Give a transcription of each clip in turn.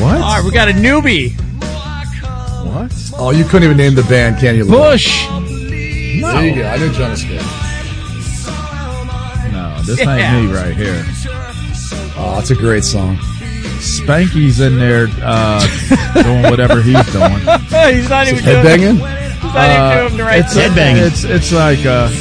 What? All right, we got a newbie. What? Oh, you couldn't even name the band, can you? Bush. No. There you go. I know Jonas Band. No, this ain't me right here. Oh, it's a great song. Spanky's in there doing whatever he's doing. He's not even doing Headbanging? He's not even doing the right thing. It's like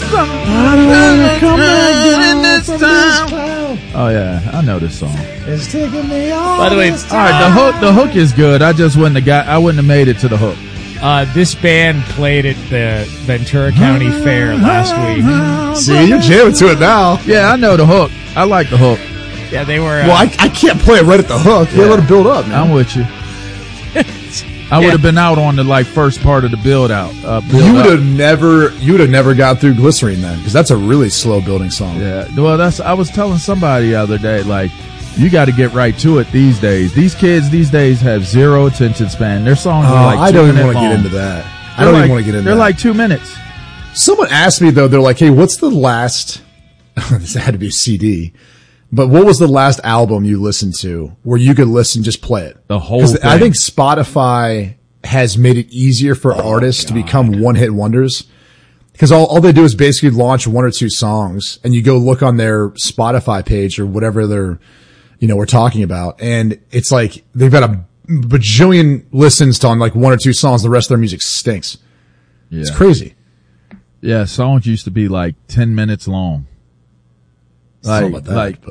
oh yeah, I know this song. It's taking me on. By the way, All right, the hook is good. I just wouldn't have made it to the hook. this band played at the Ventura County Fair last week. See, you're jamming to it now. Yeah, I know the hook. I like the hook. Yeah, they were. Well, I can't play it right at the hook. They let it build up, man. I'm with you. I would have been out on the first part of the build out. You would have never got through Glycerine then, because that's a really slow building song. Yeah. Well, I was telling somebody the other day, you got to get right to it these days. These kids these days have zero attention span. Their songs are I don't even want to get into that. I don't even want to get into that. They're like 2 minutes. Someone asked me though. They're like, "Hey, what's the last?" This had to be a CD. But what was the last album you listened to where you could just play it? The whole thing. I think Spotify has made it easier for artists to become one-hit wonders. Because all they do is basically launch one or two songs, and you go look on their Spotify page or whatever we're talking about, and it's like they've got a bajillion listens to on one or two songs. The rest of their music stinks. Yeah. It's crazy. Yeah, songs used to be 10 minutes long. Like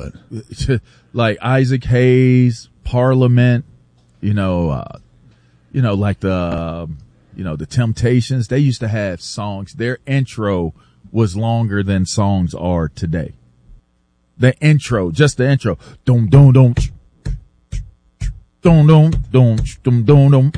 Isaac Hayes, Parliament, the Temptations. They used to have songs. Their intro was longer than songs are today. The intro, just the intro. Dum dum dum. Dum dum dum dum dum dum.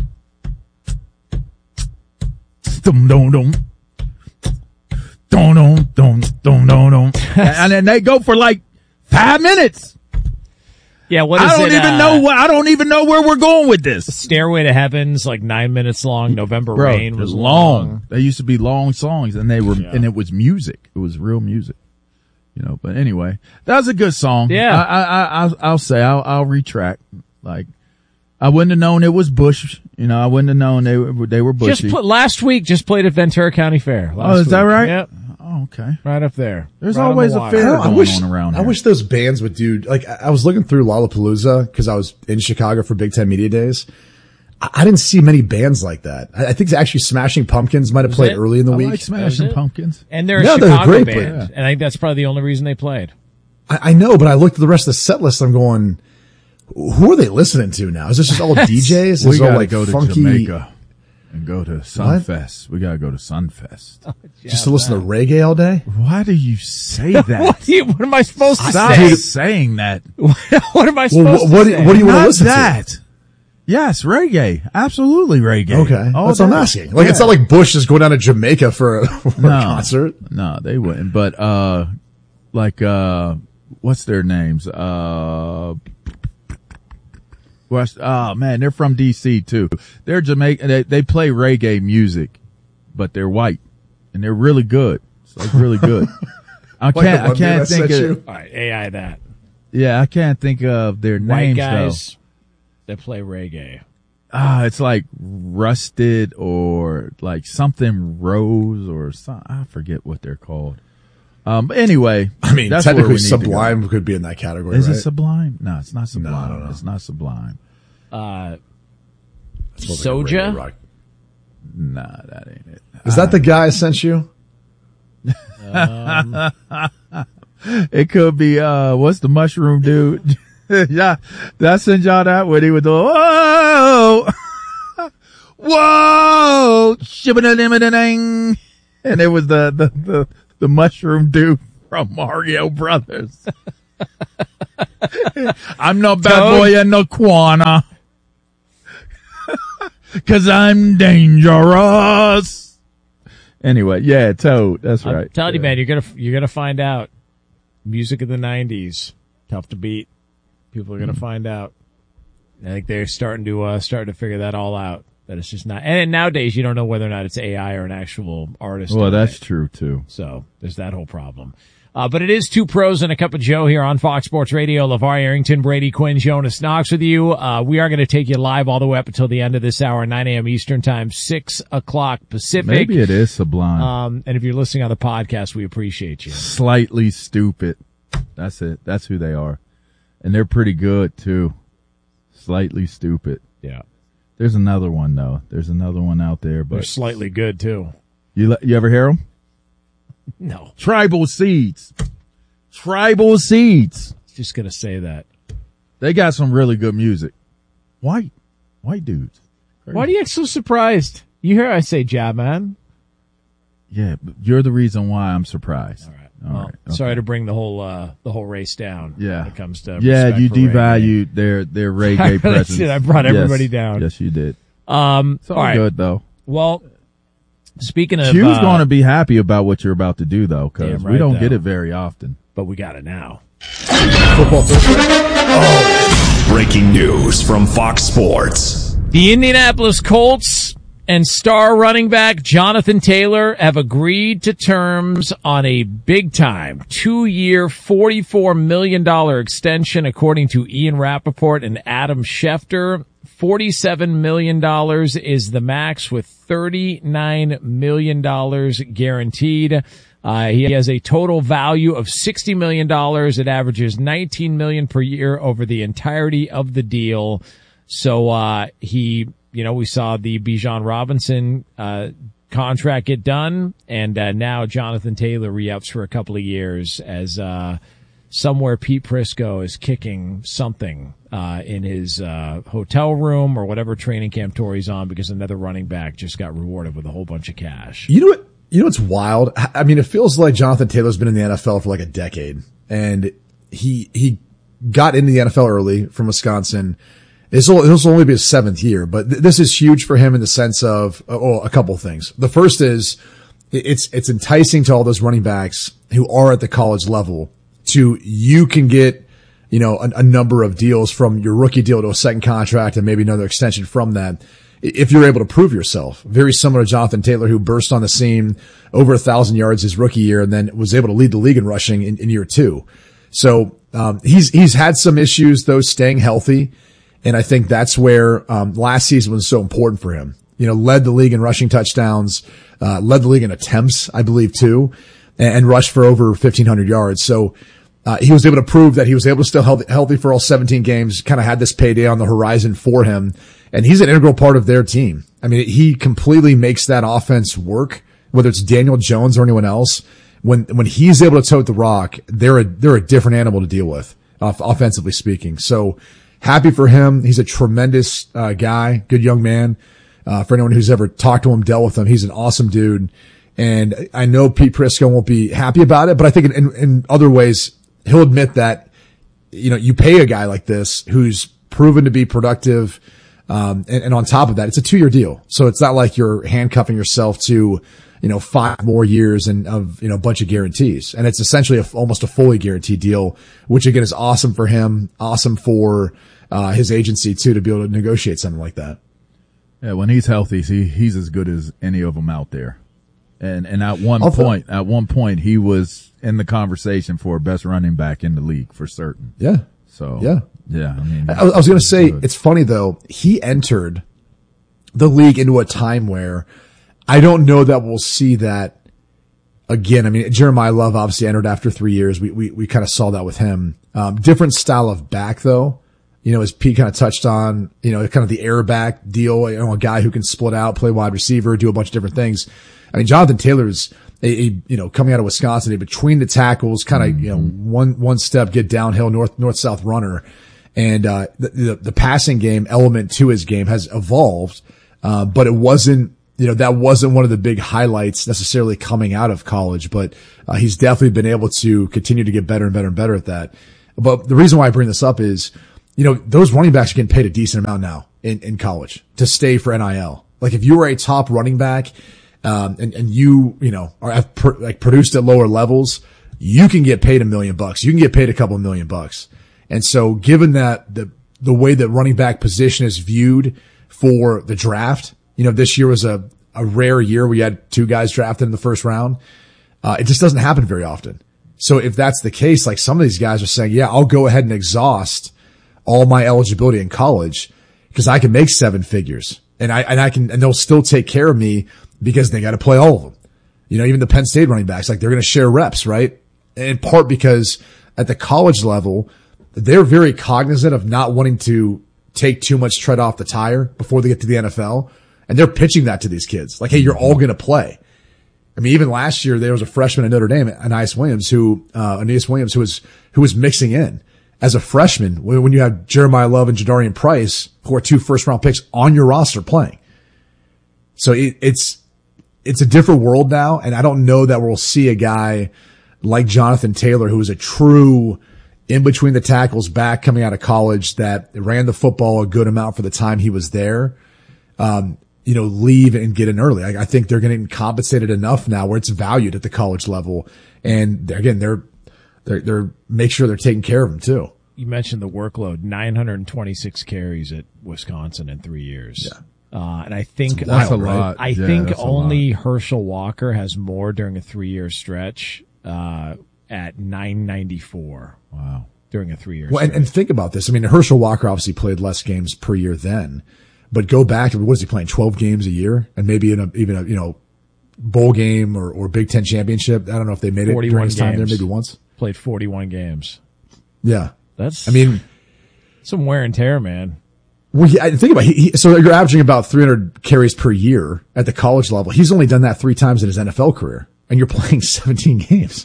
Dum dum dum. Dum dum dum dum dum dum. And then they go for 5 minutes. Yeah, what is it? I don't even know where we're going with this. Stairway to Heaven's 9 minutes long. November Rain was long. They used to be long songs, and and it was music. It was real music. But anyway, that was a good song. Yeah. I'll say, I'll retract. I wouldn't have known it was Bush. I wouldn't have known they were Bushy. Last week, just played at Ventura County Fair. Is that right? Yep. Oh, okay. Right up there. There's always a fair going on around here. I wish those bands would do, I was looking through Lollapalooza because I was in Chicago for Big Ten Media Days. I didn't see many bands like that. I think actually Smashing Pumpkins might have played early in the week. I like Smashing Pumpkins. And they're a Chicago band. And I think that's probably the only reason they played. I know, but I looked at the rest of the set list and I'm going, who are they listening to now? Is this just all DJs? We gotta all go to funky Jamaica and go to Sunfest. We gotta go to Sunfest. Just to listen to reggae all day? Why do you say that? What am I supposed to Stop say? saying that. What am I supposed to say? What do you want to Not listen that. to? Yes, reggae. Absolutely reggae. Okay. That's what I'm asking. It's not like Bush is going down to Jamaica for a concert. No, they wouldn't. But, what's their names? Man, they're from DC too. They're Jamaican. They play reggae music, but they're white and they're really good. It's really good. I can't think of. All right, AI that. Yeah, I can't think of their names White guys though. that play reggae. It's like Rusted or something Rose or something. I forget what they're called. But anyway, I mean, that's technically where we need Sublime could be in that category, Is right? it Sublime? No, it's not Sublime. No. It's not Sublime. Soja? Nah, that ain't it. Is that the guy I sent you? It could be, what's the mushroom dude? Yeah, did I send y'all that when he would go, whoa! Whoa! Shibba-da-dim-da-ding! And it was the mushroom dude from Mario Brothers. I'm no bad boy and no Quana. 'Cause I'm dangerous. Anyway, yeah, Toad. That's right. I'm telling you, man, you're gonna find out. Music of the 90s, tough to beat. People are gonna find out. I think they're starting to figure that all out. That it's just not. And nowadays, you don't know whether or not it's AI or an actual artist. Well, that's true too. So there's that whole problem. But it is Two Pros and a Cup of Joe here on Fox Sports Radio. LeVar Arrington, Brady Quinn, Jonas Knox with you. We are going to take you live all the way up until the end of this hour, 9 a.m. Eastern Time, 6 o'clock Pacific. Maybe it is Sublime. And if you're listening on the podcast, we appreciate you. Slightly Stupid. That's it. That's who they are. And they're pretty good, too. Slightly Stupid. Yeah. There's another one, though. There's another one out there. But they're slightly good, too. You ever hear them? No. Tribal Seeds. Tribal Seeds. Just going to say that. They got some really good music. White dudes. Crazy. Why do you get so surprised? You hear I say Jab Man? Yeah, but you're the reason why I'm surprised. All right. All right. Okay. Sorry to bring the whole race down. Yeah. When it comes to you for devalued their reggae presence. I brought everybody down. Yes, you did. It's all right. good though. Well, speaking of, Q's going to be happy about what you're about to do though, because we don't though. get it very often. But we got it now. Football Thursday. Breaking news from Fox Sports. The Indianapolis Colts and star running back Jonathan Taylor have agreed to terms on a big-time 2-year, $44 million extension, according to Ian Rappaport and Adam Schefter. $47 million is the max, with $39 million guaranteed. He has a total value of $60 million. It averages $19 million per year over the entirety of the deal. So, we saw the Bijan Robinson, contract get done, and, now Jonathan Taylor re-ups for a couple of years as, somewhere Pete Prisco is kicking something, in his, hotel room or whatever training camp tour he's on, because another running back just got rewarded with a whole bunch of cash. You know what's wild? I mean, it feels like Jonathan Taylor's been in the NFL for like a decade, and he got into the NFL early from Wisconsin. This will only be his 7th year, but this is huge for him in the sense of, a couple of things. The first is it's enticing to all those running backs who are at the college level you can get, a number of deals from your rookie deal to a second contract and maybe another extension from that, if you're able to prove yourself. Very similar to Jonathan Taylor, who burst on the scene over 1,000 yards his rookie year and then was able to lead the league in rushing in year 2. So, he's had some issues though staying healthy. And I think that's where, last season was so important for him. Led the league in rushing touchdowns, led the league in attempts, I believe too, and rushed for over 1,500 yards. So, he was able to prove that he was able to still healthy for all 17 games, kind of had this payday on the horizon for him. And he's an integral part of their team. I mean, he completely makes that offense work, whether it's Daniel Jones or anyone else. When he's able to tote the rock, they're a different animal to deal with, offensively speaking. So, happy for him. He's a tremendous guy, good young man. For anyone who's ever talked to him, dealt with him, he's an awesome dude. And I know Pete Prisco won't be happy about it, but I think in other ways, he'll admit that, you pay a guy like this who's proven to be productive. And on top of that, it's a 2-year deal. So it's not like you're handcuffing yourself to, 5 more years and a bunch of guarantees. And it's essentially almost a fully guaranteed deal, which again is awesome for him, awesome for, his agency too, to be able to negotiate something like that. Yeah. When he's healthy, he's as good as any of them out there. And at one point, he was in the conversation for best running back in the league for certain. Yeah. So, yeah. I mean, I was going to say, it's funny though. He entered the league into a time where I don't know that we'll see that again. I mean, Jeremiah Love obviously entered after 3 years. We kind of saw that with him. Different style of back though. As Pete kind of touched on, kind of the air back deal, a guy who can split out, play wide receiver, do a bunch of different things. I mean, Jonathan Taylor's coming out of Wisconsin, between the tackles, kind of, one step, get downhill, north-south runner. And, the passing game element to his game has evolved. But it wasn't, that wasn't one of the big highlights necessarily coming out of college, but, he's definitely been able to continue to get better and better and better at that. But the reason why I bring this up is, those running backs are getting paid a decent amount now in college to stay for NIL. Like if you were a top running back, and you have produced at lower levels, you can get paid $1 million. You can get paid a couple $1 million. And so given that the way that running back position is viewed for the draft, this year was a rare year. We had 2 guys drafted in the first round. It just doesn't happen very often. So if that's the case, like some of these guys are saying, yeah, I'll go ahead and exhaust all my eligibility in college because I can make 7 figures and they'll still take care of me because they got to play all of them. You know, even the Penn State running backs, like they're going to share reps, right? In part because at the college level, they're very cognizant of not wanting to take too much tread off the tire before they get to the NFL. And they're pitching that to these kids. Like, hey, you're all going to play. I mean, even last year, there was a freshman at Notre Dame, Aeneas Williams, who was mixing in as a freshman when you have Jeremiah Love and Jadarian Price, who are 2 first-round picks on your roster playing. So it's a different world now, and I don't know that we'll see a guy like Jonathan Taylor, who is a true in-between the tackles back coming out of college that ran the football a good amount for the time he was there, leave and get in early. I think they're getting compensated enough now where it's valued at the college level. And again, they're make sure they're taking care of them too. You mentioned the workload, 926 carries at Wisconsin in 3 years. Yeah. And I think that's a lot. I think only Herschel Walker has more during a 3-year stretch, at 994. Wow. During a 3-year stretch. And think about this. I mean, Herschel Walker obviously played less games per year then. But go back to, what is he playing, 12 games a year? And maybe in a bowl game or Big Ten championship. I don't know if they made it during his time there, maybe once. Played 41 games. Yeah. That's some wear and tear, man. Well, think about it. So you're averaging about 300 carries per year at the college level. He's only done that 3 times in his NFL career. And you're playing 17 games.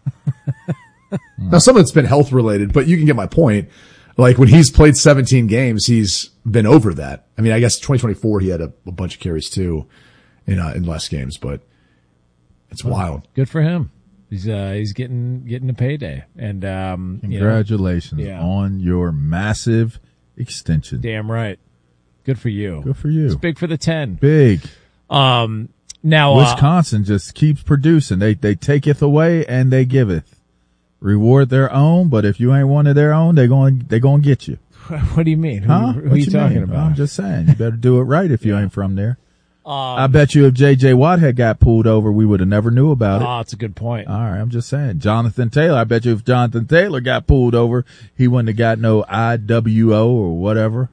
Now, some of it's been health related, but you can get my point. Like when he's played 17 games, he's been over that. I mean, I guess 2024 he had a bunch of carries too in less games, but it's wild. Good for him. He's getting a payday. And congratulations on your massive extension. Damn right. Good for you. Good for you. It's big for the 10. Big. Now Wisconsin just keeps producing. They taketh away and they giveth. Reward their own, but if you ain't one of their own, they're going to get you. What do you mean? Huh? Who are you talking about? I'm just saying, you better do it right if you ain't from there. I bet you if J.J. Watt had got pulled over, we would have never knew about it. Oh, that's a good point. All right, I'm just saying. Jonathan Taylor, I bet you if Jonathan Taylor got pulled over, he wouldn't have got no IWO or whatever.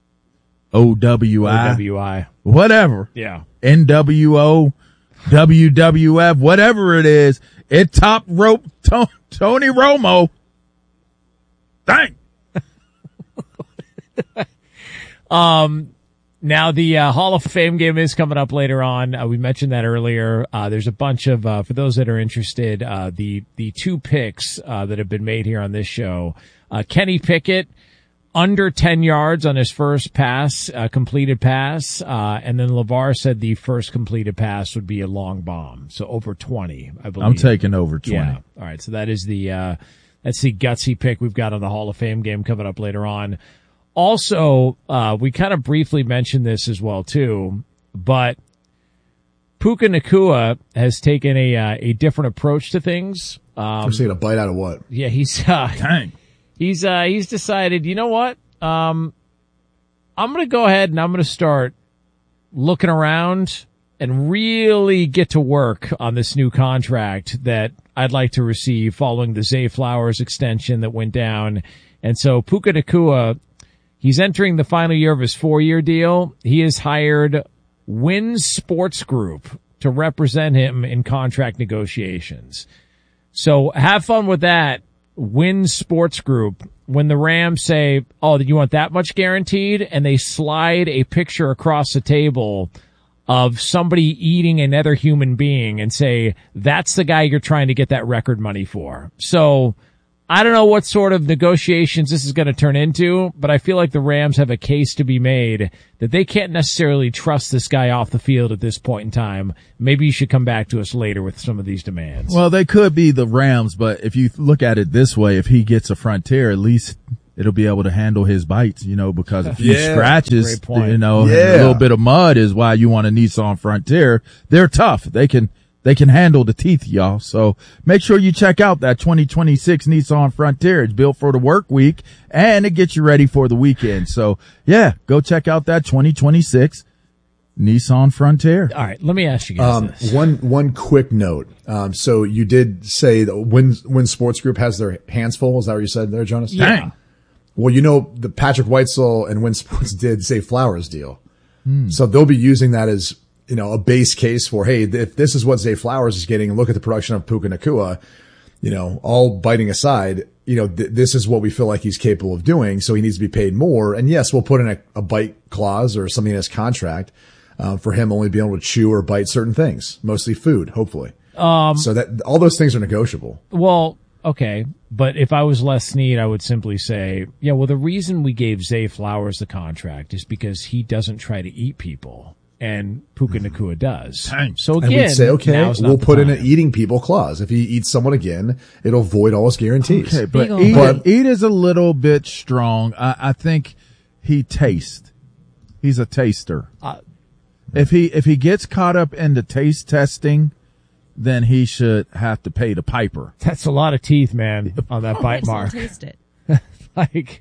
OWI. Whatever. Yeah. NWO, WWF, whatever it is. It top rope Tony Romo. Dang. Now the Hall of Fame game is coming up later on. We mentioned that earlier. There's a bunch of, for those that are interested, the 2 picks that have been made here on this show. Kenny Pickett, under 10 yards on his first pass, completed pass. And then LeVar said the first completed pass would be a long bomb. So over 20, I believe. I'm taking over 20. Yeah. All right. So that is that's the gutsy pick we've got on the Hall of Fame game coming up later on. Also, we kind of briefly mentioned this as well too, but Puka Nacua has taken a different approach to things. I'm saying a bite out of what? Yeah, he's decided, you know what? I'm going to go ahead and I'm going to start looking around and really get to work on this new contract that I'd like to receive following the Zay Flowers extension that went down. And so Puka Nacua, he's entering the final year of his 4-year deal. He has hired Wynn Sports Group to represent him in contract negotiations. So have fun with that. Wynn Sports Group. When the Rams say, oh, you want that much guaranteed? And they slide a picture across the table of somebody eating another human being and say, that's the guy you're trying to get that record money for. So I don't know what sort of negotiations this is going to turn into, but I feel like the Rams have a case to be made that they can't necessarily trust this guy off the field at this point in time. Maybe you should come back to us later with some of these demands. Well, they could be the Rams, but if you look at it this way, if he gets a Frontier, at least it'll be able to handle his bites, because a few scratches, a little bit of mud is why you want a Nissan Frontier. They're tough. They can handle the teeth, y'all. So make sure you check out that 2026 Nissan Frontier. It's built for the work week and it gets you ready for the weekend. So yeah, go check out that 2026 Nissan Frontier. All right, let me ask you guys this. One quick note. So you did say that Win Sports Group has their hands full. Is that what you said there, Jonas? Yeah. Dang. Well, the Patrick Whitesell and Win Sports did Zay Flowers deal. So they'll be using that as, a base case for, hey, if this is what Zay Flowers is getting, and look at the production of Puka Nacua, all biting aside, this is what we feel like he's capable of doing. So he needs to be paid more. And yes, we'll put in a bite clause or something in his contract, for him only being able to chew or bite certain things, mostly food, hopefully. So that all those things are negotiable. Well, okay. But if I was Les Snead, I would simply say, the reason we gave Zay Flowers the contract is because he doesn't try to eat people. And Puka Nacua does. So again, and we'd say, okay, now's not we'll the put in time. an eating people clause. If he eats someone again, it'll void all his guarantees. Okay, but Big eat is a little bit strong. I think he tastes. He's a taster. If he gets caught up into taste testing, then he should have to pay the piper. That's a lot of teeth, man, on that bite mark. Taste it. Like,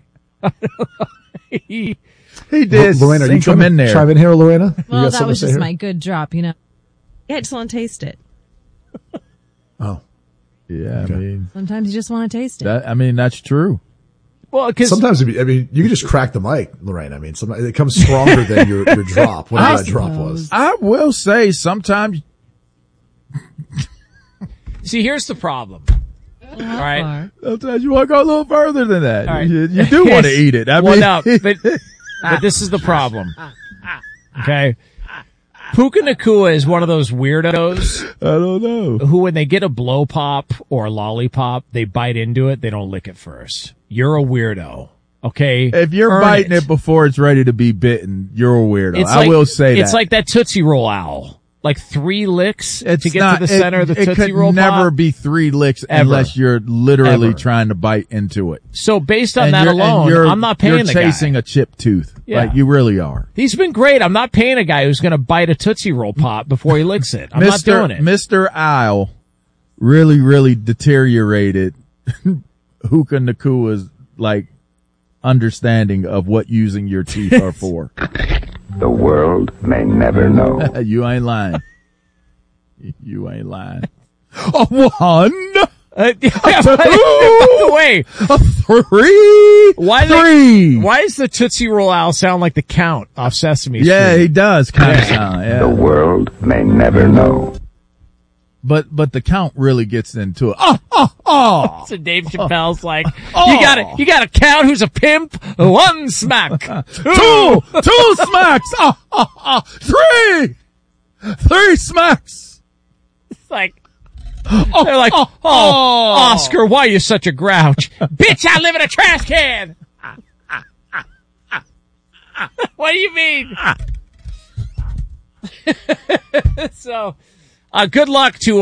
He did. Lorena, are you sink him in there. chime in here, Lorena? You Well, got that something was to say just here? my good drop, Yeah, I just want to taste it. Oh. Yeah, I mean, Sometimes you just want to taste it. that's true. well, because Sometimes you can just crack the mic, Lorraine. Sometimes it comes stronger than your drop, whatever that drop was. I will say sometimes. see, here's the problem. All right. Sometimes you want to go a little further than that. All right. You do want to eat it. No, but this is the problem. Okay. Puka Nacua is one of those weirdos I don't know. who, when they get a blow pop or a lollipop, they bite into it. They don't lick it first. You're a weirdo. Okay. If you're Earn biting it before it's ready to be bitten, you're a weirdo. It's I like, will say it's that. like that Tootsie Roll owl. Like 3 licks It's to get not, to the center of the it Tootsie could Roll never pop. be 3 licks Ever. unless you're literally Ever. trying to bite into it. So based on And that you're- and alone, you're- I'm not paying You're the chasing guy. a chipped tooth. Yeah. Like you really are. He's been great. I'm not paying a guy who's going to bite a Tootsie Roll pop before he licks it. I'm not doing it. Mr. Isle really, really deteriorated Puka Nacua's like understanding of what using your teeth are for. The world may never know. You ain't lying. You ain't lying. A 1, By the way, a 3, why 3. why does the Tootsie Roll owl sound like the Count off Sesame Street? Yeah, he does kind of sound. The Yeah. world may never know. But the Count really gets into it. So Dave Chappelle's like, you got a Count who's a pimp, 1 smack. 2 smacks. 3 smacks. It's like, they're like, Oscar, why are you such a grouch? Bitch, I live in a trash can. What do you mean? So, good luck to,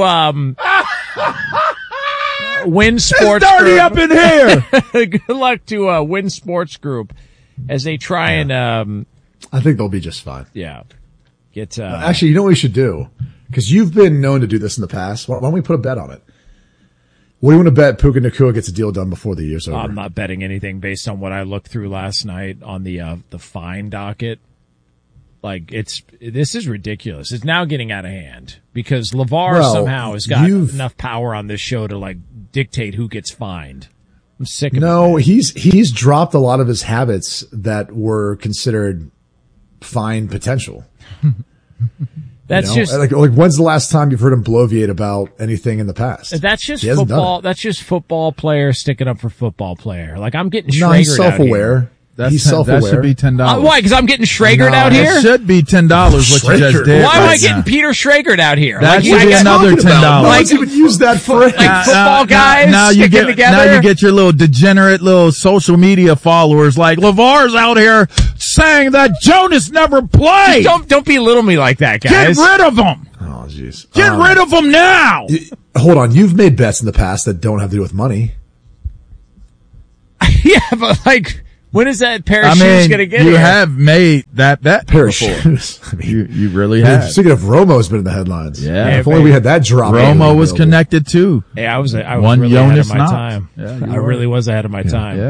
Win Sports It's dirty Group. up in here. Good luck to, Win Sports Group as they try and, I think they'll be just fine. get, Actually, you know what we should do? Because you've been known to do this in the past. Why don't we put a bet on it? What do you want to bet Puka Nacua gets a deal done before the year's over? I'm not betting anything based on what I looked through last night on the fine docket. Like this is ridiculous. It's now getting out of hand because LeVar Well, somehow has got you've- enough power on this show to like dictate who gets fined. I'm sick of No, it. he's dropped a lot of his habits that were considered fine potential. That's You know? just like when's the last time you've heard him bloviate about anything in the past? that's just He hasn't done football. it. That's just football player sticking up for football player. Like I'm getting No, he's Schragered out here. self-aware. He's self-aware. That should be $10. Why? Because I'm getting Schragered No, out It here. should be $10. What you Schrager. just did. Why am I right getting now. Peter Schragered out here? That Like, should I be got- another Talking about? $10. No one's even used that phrase. like football guys Now you sticking get together. now you get your little degenerate little social media followers like LeVar's out here saying that Jonas never played. Don't belittle me like that, Get guys. rid of him. Oh, jeez. Get rid of him now. Hold on. You've made bets in the past that don't have to do with money. Yeah, but like, when is that pair of I shoes mean, gonna get you here? have made that bet Pair of before. shoes. I mean, You really have. speaking of, Romo's been in the headlines. Yeah. If only we had that drop. Romo was available. connected too. Hey, I was One really ahead Jonas of my Knox. time. Yeah, you I were. really was ahead of my time. Yeah.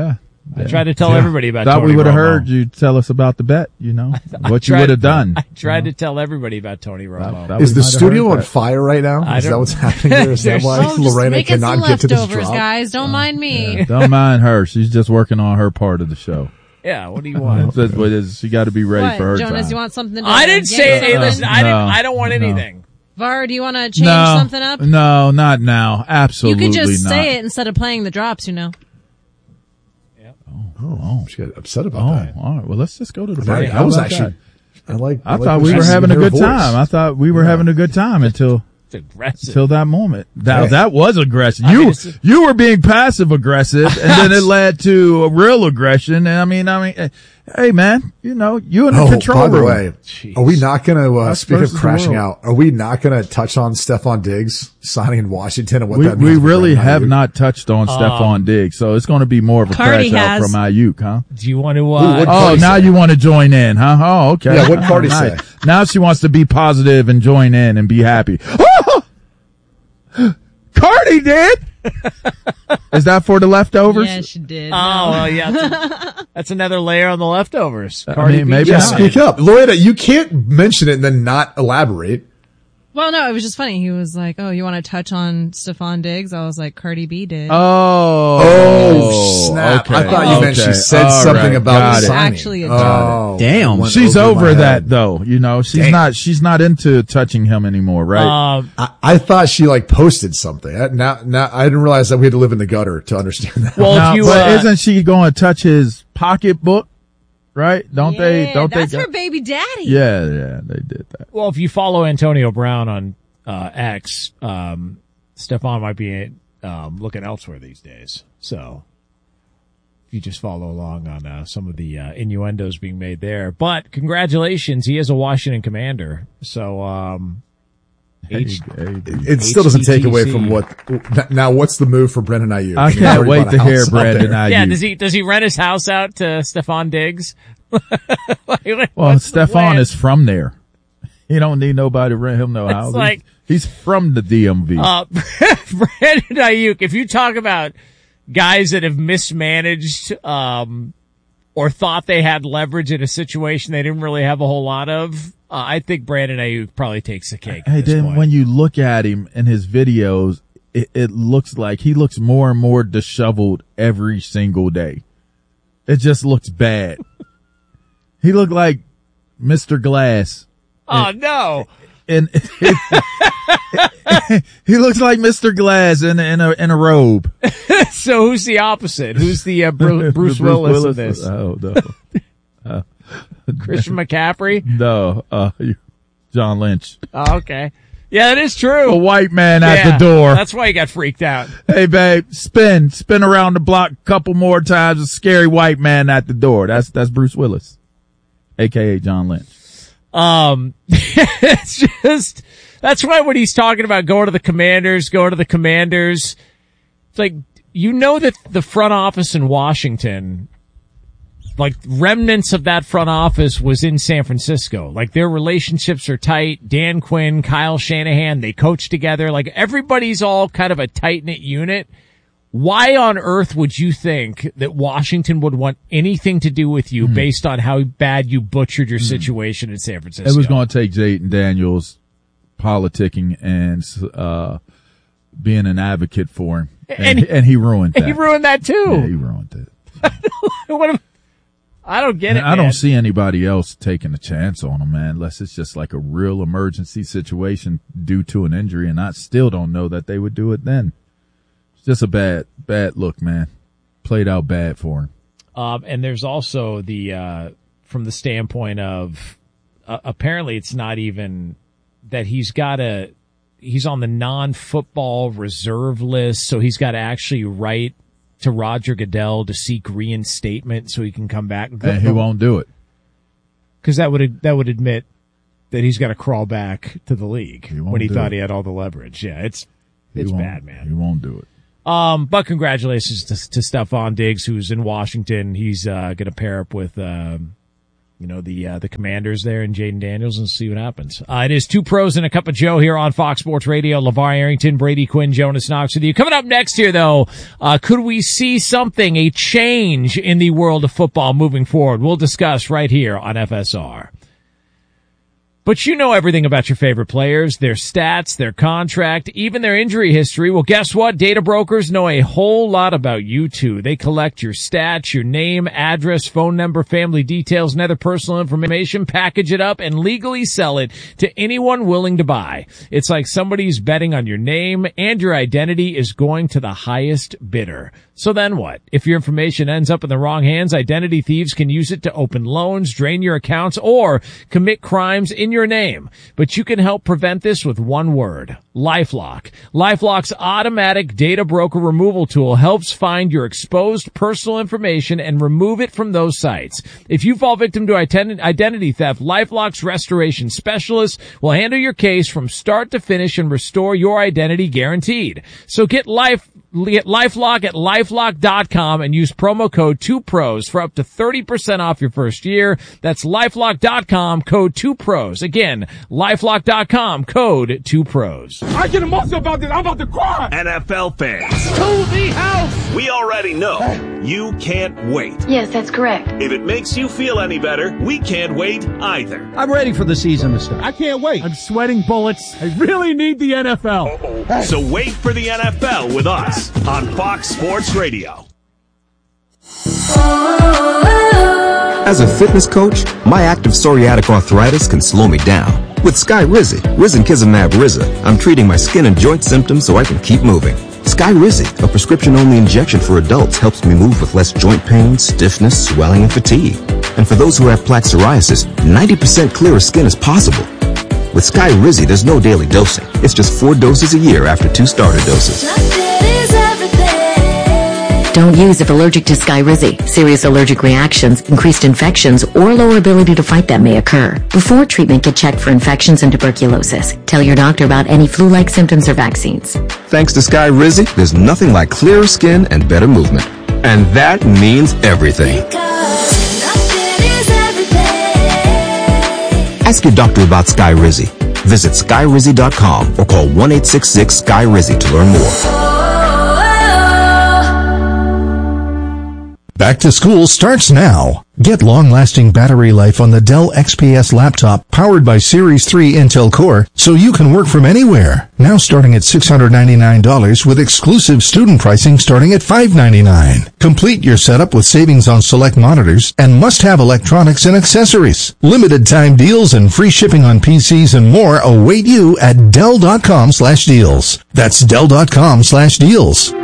I tried to tell everybody about Thought Tony we would have Romo. heard you tell us about the bet, you know, what you tried- would have done. I tried to tell everybody about Tony Romo. Thought Is we the might have studio heard on that. fire right now? I Is that don't- what's happening here? Is that There's- why Oh, just Lorena make us some cannot get to this leftovers, drop? guys. Don't mind me. Don't mind her. She's just working on her part of the show. Yeah, what do you want? That's what it is. She got to be ready What, for her Jonas, time. you want something to I didn't say. get Hey, something? listen, I don't want No. anything. Var, do you want to change something up? No, not now. You Absolutely could just not. say it instead of playing the drops, you know. Oh, she got upset about Oh, that. all right. Well, let's just go to the I, break. I How was about actually. that? I I thought when we she were sings having a her good voice. time. I thought we were having a good time until It's aggressive. that moment. Now Hey. that was aggressive. I mean, You it's- you were being passive aggressive, and then it led to a real aggression. And I mean, hey man, you know, you in the Oh, control by the room. way, Jeez. are we not going to, Us speak of versus the crashing world. out, are we not going to touch on Stephon Diggs signing in Washington and what we that means? for really Brandon have Ayuk? not touched on Stephon Diggs, so it's going to be more of a Cardi crash out has. from Ayuk, huh? Do you want to? what- Oh, Cardi now say? you want to join in, huh? Oh, okay. Yeah, what'd Cardi Nice. say? Now she wants to be positive and join in and be happy. Cardi did. Is that for the leftovers? Yeah, she did. Oh, well, yeah. That's another layer on the leftovers. I Cardi mean, B maybe Yeah, just- not. speak up. Loretta, you can't mention it and then not elaborate. Well, no, it was just funny. He was like, "Oh, you want to touch on Stephon Diggs?" I was like, "Cardi B did." Oh, snap. okay. I thought you meant she Okay. said All something right. about Got the it. signing. Actually a Oh, Damn. went She's my over head. that though, you know. She's Damn. she's not into touching him anymore, right? I thought she like posted something. Now I didn't realize that we had to live in the gutter to understand that. Well, Now, if you, but isn't she going to touch his pocketbook? Right? Don't they? That's her baby daddy. Yeah, they did that. well, if you follow Antonio Brown on X, Stephon might be looking elsewhere these days. So if you just follow along on some of the innuendos being made there. But congratulations, he is a Washington Commander. So It still doesn't take away from what. Now, what's the move for Brandon Ayuk? I mean, he can't already wait bought a to hear house out Brandon there. Ayuk. yeah, does he rent his house out to Stephon Diggs? Well, What's the Stephon plan? is from there. He don't need nobody to rent him no It's house. like- he's from the DMV. Brandon Ayuk, if you talk about guys that have mismanaged or thought they had leverage in a situation they didn't really have a whole lot of, I think Brandon Ayuk probably takes the cake. Hey, at this then point. when you look at him in his videos, it looks like he looks more and more disheveled every single day. It just looks bad. He looked like Mr. Glass. Oh no! And he looks like Mr. Glass in a robe. So who's the opposite? Who's the Bruce Willis of this? Oh no, Christian McCaffrey? no, John Lynch, Oh, okay. Yeah, that is true. a white man at Yeah, the door. That's why he got freaked out. Hey babe, spin around the block a couple more times. A scary white man at the door. That's Bruce Willis, aka John Lynch. It's just, that's why when he's talking about going to the Commanders, it's like, you know that the front office in Washington, like remnants of that front office was in San Francisco. Like their relationships are tight. Dan Quinn, Kyle Shanahan, they coach together. Like everybody's all kind of a tight-knit unit. Why on earth would you think that Washington would want anything to do with you based on how bad you butchered your situation in San Francisco? It was going to take Jayden Daniels politicking and being an advocate for him, and he ruined that. He ruined that too. Yeah, he ruined it. I don't get it. I don't man. see anybody else taking a chance on him, man, unless it's just like a real emergency situation due to an injury, and I still don't know that they would do it then. It's just a bad look, man. Played out bad for him. And there's also the from the standpoint of apparently it's not even that he's on the non-football reserve list, so he's got to actually write to Roger Goodell to seek reinstatement so he can come back. And he won't do it. Because that would admit that he's got to crawl back to the league when he do thought it. he had all the leverage. Yeah, it's Won't- bad, man. He won't do it. But congratulations to Stephon Diggs, who's in Washington. He's going to pair up with the Commanders there and Jaden Daniels and see what happens. It is Two Pros and a Cup of Joe here on Fox Sports Radio. LeVar Arrington, Brady Quinn, Jonas Knox with you. Coming up next here, though, could we see something, a change in the world of football moving forward? We'll discuss right here on FSR. But you know everything about your favorite players, their stats, their contract, even their injury history. Well, guess what? Data brokers know a whole lot about you too. They collect your stats, your name, address, phone number, family details, and other personal information, package it up, and legally sell it to anyone willing to buy. It's like somebody's betting on your name, and your identity is going to the highest bidder. So then what? If your information ends up in the wrong hands, identity thieves can use it to open loans, drain your accounts, or commit crimes in your name. But you can help prevent this with one word: LifeLock. LifeLock's automatic data broker removal tool helps find your exposed personal information and remove it from those sites. If you fall victim to identity theft, LifeLock's restoration specialist will handle your case from start to finish and restore your identity guaranteed. So get LifeLock at LifeLock.com and use promo code 2pros for up to 30% off your first year. That's LifeLock.com, code 2pros. Again, LifeLock.com, code 2pros. I get emotional about this. I'm about to cry. NFL fans, To the house. we already know you can't wait. Yes, that's correct. If it makes you feel any better, we can't wait either. I'm ready for the season to start. I can't wait. I'm sweating bullets. I really need the NFL. So wait for the NFL with us on Fox Sports Radio. As a fitness coach, my active psoriatic arthritis can slow me down. With Skyrizi, Risankizumab Riza, I'm treating my skin and joint symptoms so I can keep moving. Skyrizi, a prescription-only injection for adults, helps me move with less joint pain, stiffness, swelling, and fatigue. And for those who have plaque psoriasis, 90% clearer skin is possible. With Skyrizi, there's no daily dosing. It's just 4 doses a year after 2 starter doses. Don't use if allergic to Skyrizi. Serious allergic reactions, increased infections, or lower ability to fight them may occur. Before treatment, get checked for infections and tuberculosis. Tell your doctor about any flu-like symptoms or vaccines. Thanks to Skyrizi, there's nothing like clearer skin and better movement. And that means everything. Ask your doctor about Skyrizi. Visit Skyrizi.com or call 1-866-SKY-RIZI to learn more. Back to school starts now. Get long-lasting battery life on the Dell XPS laptop powered by Series 3 Intel Core so you can work from anywhere. Now starting at $699 with exclusive student pricing starting at $599. Complete your setup with savings on select monitors and must-have electronics and accessories. Limited time deals and free shipping on PCs and more await you at Dell.com/deals. That's Dell.com/deals.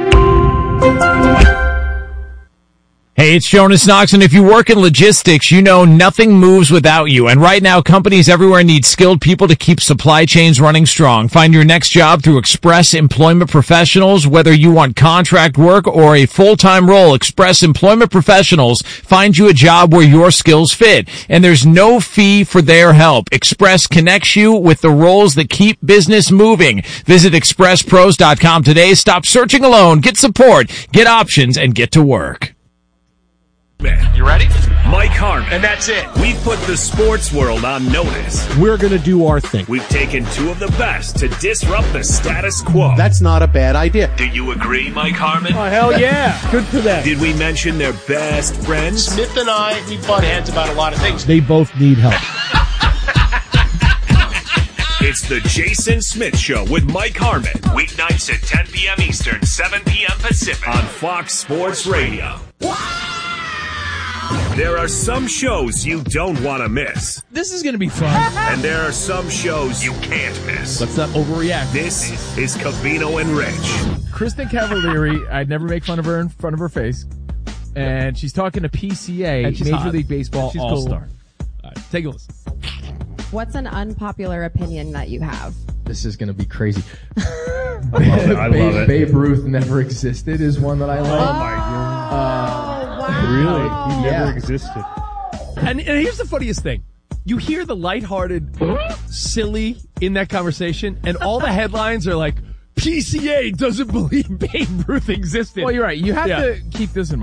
Hey, it's Jonas Knox, and if you work in logistics, you know nothing moves without you. And right now, companies everywhere need skilled people to keep supply chains running strong. Find your next job through Express Employment Professionals. Whether you want contract work or a full-time role, Express Employment Professionals find you a job where your skills fit. And there's no fee for their help. Express connects you with the roles that keep business moving. Visit ExpressPros.com today. Stop searching alone. Get support, get options, and get to work. You ready? Mike Harmon. And that's it. We've put the sports world on notice. We're going to do our thing. We've taken 2 of the best to disrupt the status quo. That's not a bad idea. Do you agree, Mike Harmon? Oh, hell yeah. Good for them. Did we mention their best friends? Smith and I, we butt heads about a lot of things. They both need help. It's the Jason Smith Show with Mike Harmon. Weeknights at 10 p.m. Eastern, 7 p.m. Pacific on Fox Sports Radio. There are some shows you don't want to miss. This is going to be fun. And there are some shows you can't miss. Let's not overreact. This is Covino and Rich. Kristen Cavallari, I'd never make fun of her in front of her face. And she's talking to PCA, And she's Major hot. League Baseball She's All-Star. cool. All right, take a listen. What's an unpopular opinion that you have? This is going to be crazy. I love it. Babe Ruth never existed is one that I like. Oh my God. Really? He never existed. And here's the funniest thing. You hear the lighthearted, silly in that conversation, and all the headlines are like, PCA doesn't believe Babe Ruth existed. Well, you're right. You have to keep this in mind.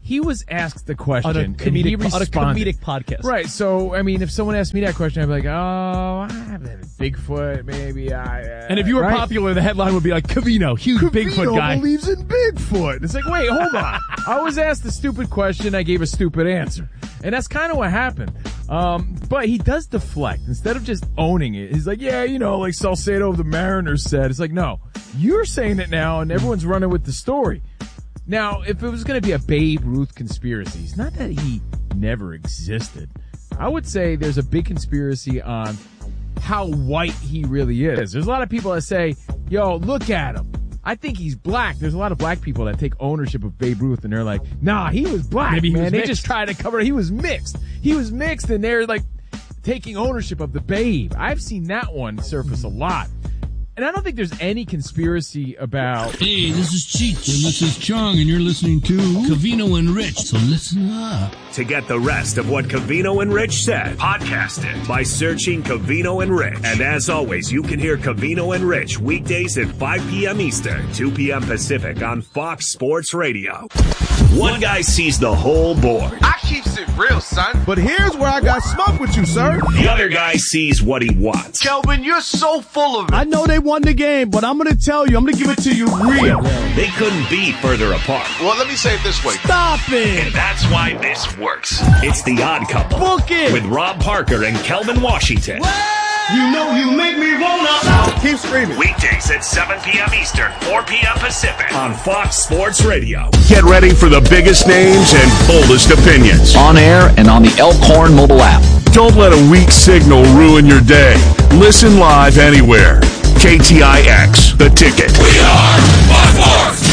he was asked the question On a and he responded. comedic podcast. Right. So, I mean, if someone asked me that question, I'd be like, oh, Bigfoot, maybe. And if you were right? popular, the headline would be like, Covino, huge Bigfoot guy. Believes in Bigfoot. It's like, wait, hold on. I was asked a stupid question. I gave a stupid answer. And that's kind of what happened. But he does deflect. Instead of just owning it, he's like, yeah, like Salcedo of the Mariners said. It's like, no, you're saying it now and everyone's running with the story. Now, if it was going to be a Babe Ruth conspiracy, it's not that he never existed. I would say there's a big conspiracy on how white he really is. There's a lot of people that say, yo, look at him. I think he's black. There's a lot of black people that take ownership of Babe Ruth and they're like, nah, he was black, Maybe man. They mixed. just try to cover it. He was mixed. He was mixed and they're like taking ownership of the Babe. I've seen that one surface a lot. And I don't think there's any conspiracy about... Hey, this is Cheech, and this is Chong, and you're listening to Covino and Rich, so listen up. To get the rest of what Covino and Rich said, podcast it by searching Covino and Rich. And as always, you can hear Covino and Rich weekdays at 5 p.m. Eastern, 2 p.m. Pacific on Fox Sports Radio. One guy sees the whole board. I keeps it real, son. But here's where I got smoke with you, sir. The other guy sees what he wants. Kelvin, you're so full of it. I know they won the game, but I'm going to tell you, I'm going to give it to you real. They couldn't be further apart. Well, let me say it this way. Stop it. And that's why this works. It's The Odd Couple. Book it. With Rob Parker and Kelvin Washington. You know you make me wanna. Keep screaming. Weekdays at 7 p.m. Eastern, 4 p.m. Pacific on Fox Sports Radio. Get ready for the biggest names and boldest opinions. On air and on the Elkhorn mobile app. Don't let a weak signal ruin your day. Listen live anywhere. KTIX, The Ticket. We are 1/4.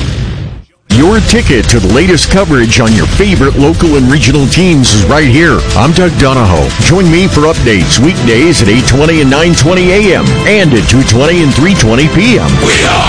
Your ticket to the latest coverage on your favorite local and regional teams is right here. I'm Doug Donahoe. Join me for updates weekdays at 8:20 and 9:20 a.m. and at 2:20 and 3:20 p.m. We are